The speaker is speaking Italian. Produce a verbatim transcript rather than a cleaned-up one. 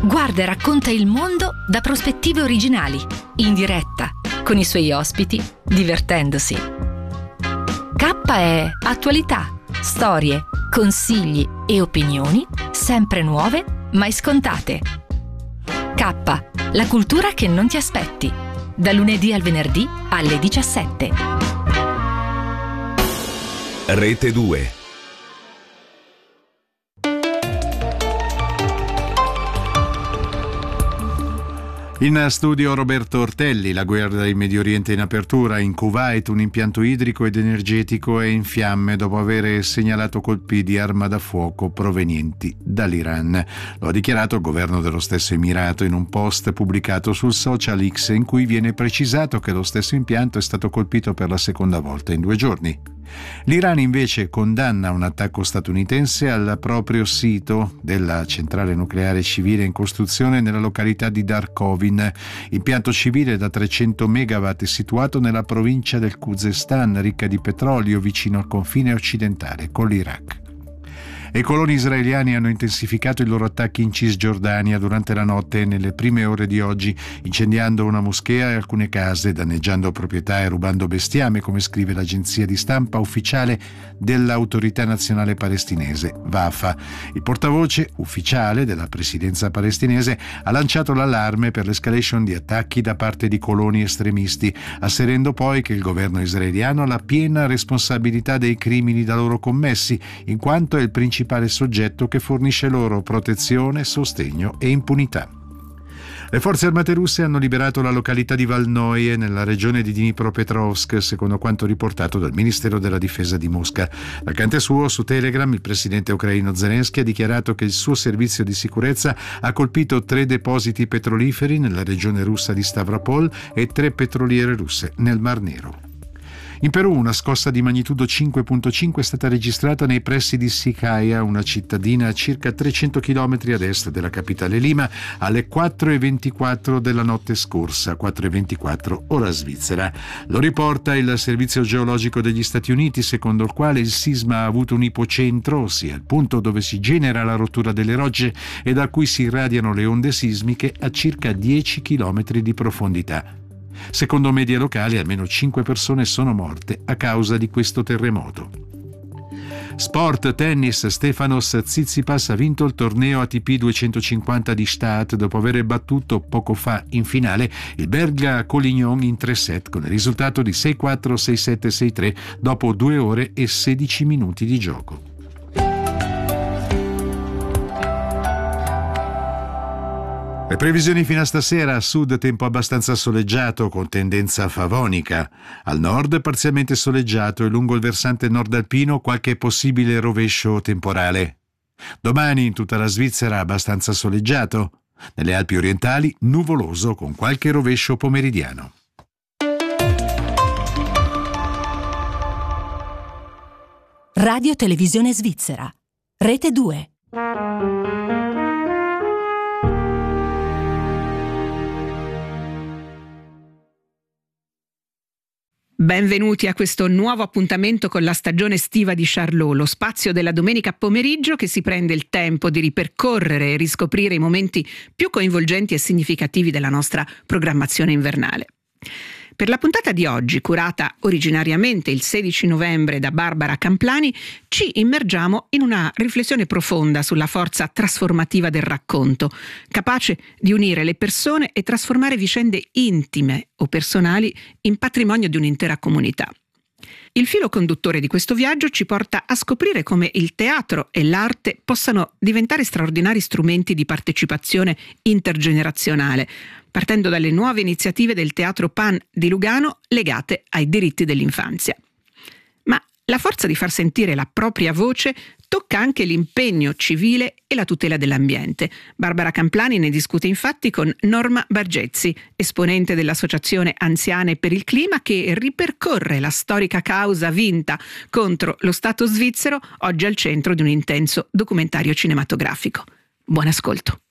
Guarda e racconta il mondo da prospettive originali, in diretta, con i suoi ospiti, divertendosi. K è attualità, storie, consigli e opinioni, sempre nuove, mai scontate. K, la cultura che non ti aspetti. Da lunedì al venerdì alle diciassette. Rete due. In studio Roberto Ortelli. La guerra in Medio Oriente in apertura. In Kuwait un impianto idrico ed energetico è in fiamme dopo aver segnalato colpi di arma da fuoco provenienti dall'Iran. Lo ha dichiarato il governo dello stesso Emirato in un post pubblicato sul social X, in cui viene precisato che lo stesso impianto è stato colpito per la seconda volta in due giorni. L'Iran invece condanna un attacco statunitense al proprio sito della centrale nucleare civile in costruzione nella località di Darkovin, impianto civile da trecento megawatt situato nella provincia del Khuzestan, ricca di petrolio vicino al confine occidentale con l'Iraq. E i coloni israeliani hanno intensificato i loro attacchi in Cisgiordania durante la notte e nelle prime ore di oggi, incendiando una moschea e alcune case, danneggiando proprietà e rubando bestiame, come scrive l'agenzia di stampa ufficiale dell'Autorità Nazionale Palestinese, Wafa. Il portavoce ufficiale della presidenza palestinese ha lanciato l'allarme per l'escalation di attacchi da parte di coloni estremisti, asserendo poi che il governo israeliano ha la piena responsabilità dei crimini da loro commessi, in quanto è il principale soggetto che fornisce loro protezione, sostegno e impunità. Le forze armate russe hanno liberato la località di Valnoye nella regione di Dnipropetrovsk, secondo quanto riportato dal Ministero della Difesa di Mosca. Da canto suo, su Telegram, il presidente ucraino Zelensky ha dichiarato che il suo servizio di sicurezza ha colpito tre depositi petroliferi nella regione russa di Stavropol e tre petroliere russe nel Mar Nero. In Perù una scossa di magnitudo cinque virgola cinque è stata registrata nei pressi di Siquijaya, una cittadina a circa trecento chilometri ad est della capitale Lima, alle quattro e ventiquattro della notte scorsa, quattro e ventiquattro ora svizzera. Lo riporta il Servizio Geologico degli Stati Uniti, secondo il quale il sisma ha avuto un ipocentro, ossia il punto dove si genera la rottura delle rocce e da cui si irradiano le onde sismiche, a circa dieci chilometri di profondità. Secondo media locali, almeno cinque persone sono morte a causa di questo terremoto. Sport, tennis. Stefanos Tsitsipas ha vinto il torneo A T P duecentocinquanta di Stade dopo aver battuto poco fa in finale il belga Collignon in tre set con il risultato di sei quattro, sei sette, sei tre dopo due ore e sedici minuti di gioco. Le previsioni fino a stasera: a sud tempo abbastanza soleggiato con tendenza favonica, al nord parzialmente soleggiato e lungo il versante nord alpino qualche possibile rovescio temporale. Domani in tutta la Svizzera abbastanza soleggiato, nelle Alpi orientali nuvoloso con qualche rovescio pomeridiano. Radio Televisione Svizzera, Rete due. Benvenuti a questo nuovo appuntamento con la stagione estiva di Charlot, lo spazio della domenica pomeriggio che si prende il tempo di ripercorrere e riscoprire i momenti più coinvolgenti e significativi della nostra programmazione invernale. Per la puntata di oggi, curata originariamente il sedici novembre da Barbara Camplani, ci immergiamo in una riflessione profonda sulla forza trasformativa del racconto, capace di unire le persone e trasformare vicende intime o personali in patrimonio di un'intera comunità. Il filo conduttore di questo viaggio ci porta a scoprire come il teatro e l'arte possano diventare straordinari strumenti di partecipazione intergenerazionale, partendo dalle nuove iniziative del Teatro Pan di Lugano legate ai diritti dell'infanzia. Ma la forza di far sentire la propria voce tocca anche l'impegno civile e la tutela dell'ambiente. Barbara Camplani ne discute infatti con Norma Bargezzi, esponente dell'Associazione Anziane per il Clima, che ripercorre la storica causa vinta contro lo Stato svizzero, oggi al centro di un intenso documentario cinematografico. Buon ascolto.